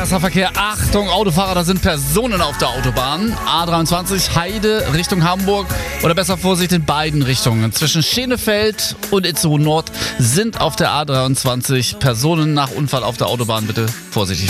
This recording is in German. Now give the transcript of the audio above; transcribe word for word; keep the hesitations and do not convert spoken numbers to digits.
Straßenverkehr. Achtung, Autofahrer, da sind Personen auf der Autobahn. A dreiundzwanzig Heide Richtung Hamburg oder besser Vorsicht in beiden Richtungen. Zwischen Schenefeld und Itzehoe Nord sind auf der A dreiundzwanzig Personen nach Unfall auf der Autobahn. Bitte vorsichtig